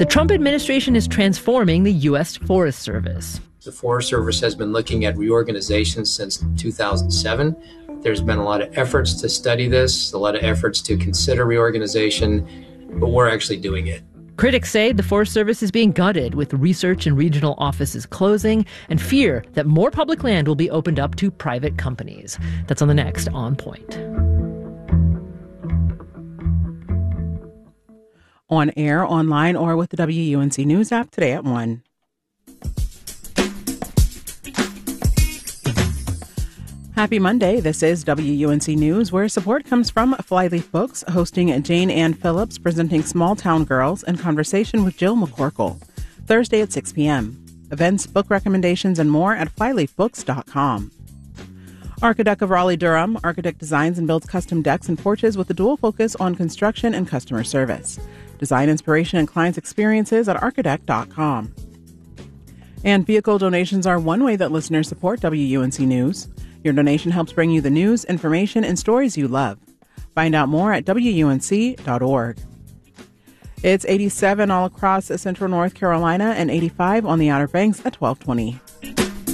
The Trump administration is transforming the U.S. Forest Service. The Forest Service has been looking at reorganization since 2007. There's been a lot of efforts to study this, a lot of efforts to consider reorganization, but we're actually doing it. Critics say the Forest Service is being gutted, with research and regional offices closing, and fear that more public land will be opened up to private companies. That's on the next On Point. On air, online, or with the WUNC News app today at 1. Happy Monday. This is WUNC News, where support comes from Flyleaf Books, hosting Jane Ann Phillips presenting Small Town Girls in conversation with Jill McCorkle, Thursday at 6 p.m. Events, book recommendations, and more at flyleafbooks.com. Architect of Raleigh-Durham. Architect designs and builds custom decks and porches with a dual focus on construction and customer service. Design inspiration and clients' experiences at architect.com. And vehicle donations are one way that listeners support WUNC News. Your donation helps bring you the news, information, and stories you love. Find out more at WUNC.org. It's 87 all across Central North Carolina and 85 on the Outer Banks at 1220.